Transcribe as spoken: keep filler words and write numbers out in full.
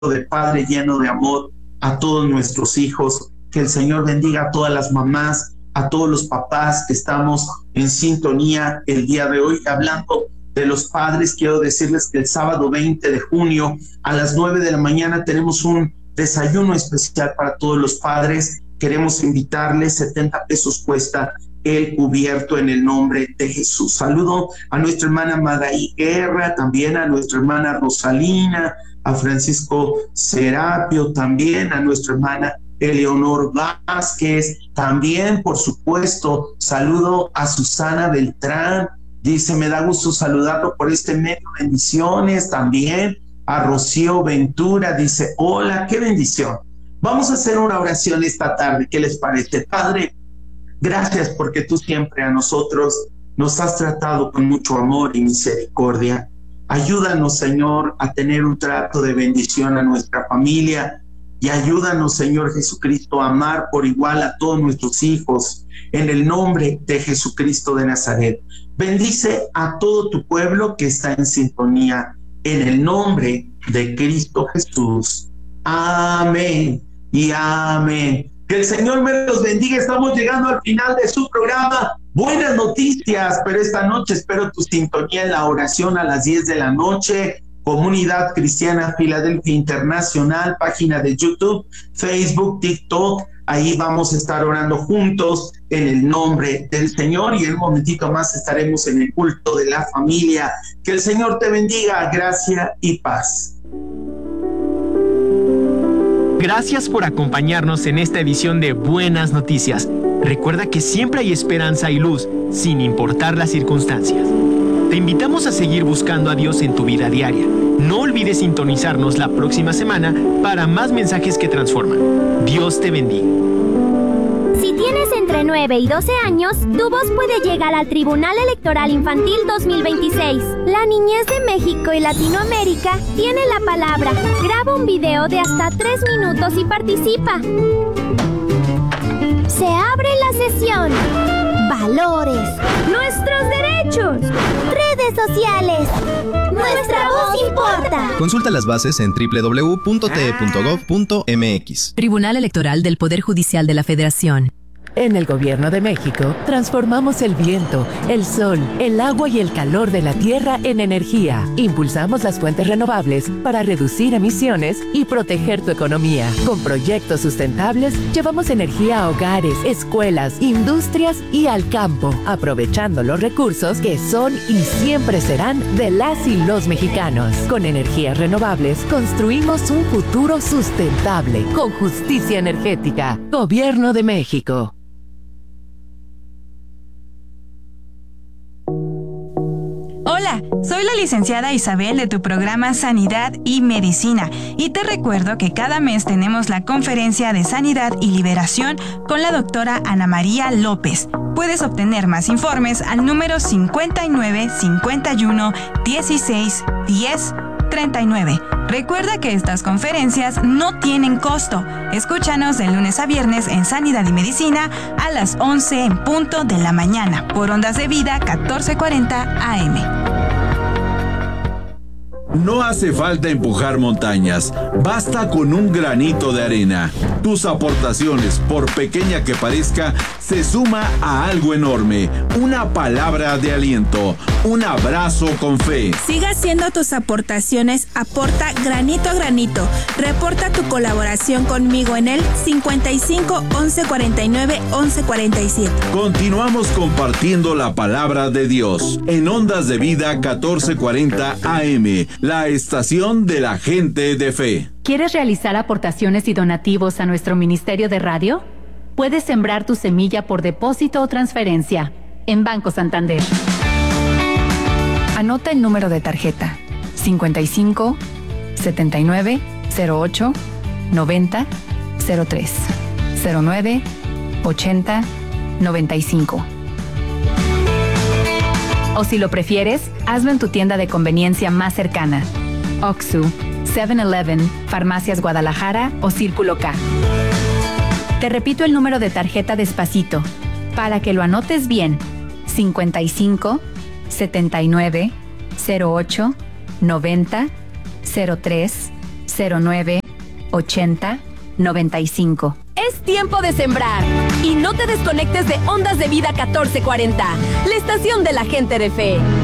de Padre lleno de amor a todos nuestros hijos. Que el Señor bendiga a todas las mamás, a todos los papás que estamos en sintonía el día de hoy. Hablando de los padres, quiero decirles que el sábado veinte de junio a las nueve de la mañana tenemos un desayuno especial para todos los padres. Queremos invitarles, setenta pesos cuesta el cubierto en el nombre de Jesús. Saludo a nuestra hermana Madaí Guerra, también a nuestra hermana Rosalina, a Francisco Serapio, también a nuestra hermana Eleonor Vázquez, también, por supuesto, saludo a Susana Beltrán, dice, me da gusto saludarlo por este medio, bendiciones, también a Rocío Ventura, dice, hola, qué bendición. Vamos a hacer una oración esta tarde, ¿qué les parece? Padre, gracias porque tú siempre a nosotros nos has tratado con mucho amor y misericordia. Ayúdanos, Señor, a tener un trato de bendición a nuestra familia y ayúdanos, Señor Jesucristo, a amar por igual a todos nuestros hijos en el nombre de Jesucristo de Nazaret. Bendice a todo tu pueblo que está en sintonía en el nombre de Cristo Jesús. Amén y amén. Que el Señor me los bendiga. Estamos llegando al final de su programa. Buenas noticias, pero esta noche espero tu sintonía en la oración a las diez de la noche. Comunidad Cristiana Filadelfia Internacional, página de YouTube, Facebook, TikTok. Ahí vamos a estar orando juntos en el nombre del Señor y en un momentito más estaremos en el culto de la familia. Que el Señor te bendiga, gracia y paz. Gracias por acompañarnos en esta edición de Buenas Noticias. Recuerda que siempre hay esperanza y luz, sin importar las circunstancias. Te invitamos a seguir buscando a Dios en tu vida diaria. No olvides sintonizarnos la próxima semana para más mensajes que transforman. Dios te bendiga. Si tienes entre nueve y doce años, tu voz puede llegar al Tribunal Electoral Infantil dos mil veintiséis. La niñez de México y Latinoamérica tiene la palabra. Graba un video de hasta tres minutos y participa. Se abre la sesión. Valores. Nuestros derechos. Redes sociales. Nuestra voz importa. Consulta las bases en doble u doble u doble u punto t e punto gov punto m x. Tribunal Electoral del Poder Judicial de la Federación. En el Gobierno de México, transformamos el viento, el sol, el agua y el calor de la tierra en energía. Impulsamos las fuentes renovables para reducir emisiones y proteger tu economía. Con proyectos sustentables, llevamos energía a hogares, escuelas, industrias y al campo, aprovechando los recursos que son y siempre serán de las y los mexicanos. Con energías renovables, construimos un futuro sustentable, con justicia energética. Gobierno de México. Hola, soy la licenciada Isabel de tu programa Sanidad y Medicina y te recuerdo que cada mes tenemos la conferencia de Sanidad y Liberación con la doctora Ana María López. Puedes obtener más informes al número cincuenta y nueve, cincuenta y uno, dieciséis, diez, treinta y nueve. Recuerda que estas conferencias no tienen costo. Escúchanos de lunes a viernes en Sanidad y Medicina a las once en punto de la mañana por Ondas de Vida catorce cuarenta A M. No hace falta empujar montañas, basta con un granito de arena. Tus aportaciones, por pequeña que parezca, se suma a algo enorme. Una palabra de aliento, un abrazo con fe. Siga haciendo tus aportaciones, aporta granito a granito. Reporta tu colaboración conmigo en el cincuenta y cinco, once cuarenta y nueve, once cuarenta y siete. Continuamos compartiendo la palabra de Dios en Ondas de Vida catorce cuarenta A M. La estación de la gente de fe. ¿Quieres realizar aportaciones y donativos a nuestro ministerio de radio? Puedes sembrar tu semilla por depósito o transferencia en Banco Santander. Anota el número de tarjeta cincuenta y cinco, setenta y nueve, cero ocho, noventa, cero tres, cero nueve, ochenta, noventa y cinco. O si lo prefieres, hazlo en tu tienda de conveniencia más cercana. Oxxo, seven eleven, Farmacias Guadalajara o Círculo K. Te repito el número de tarjeta despacito, para que lo anotes bien. cincuenta y cinco, setenta y nueve, cero ocho, noventa, cero tres, cero nueve ochenta noventa y cinco. Es tiempo de sembrar y no te desconectes de Ondas de Vida catorce cuarenta, la estación de la gente de fe.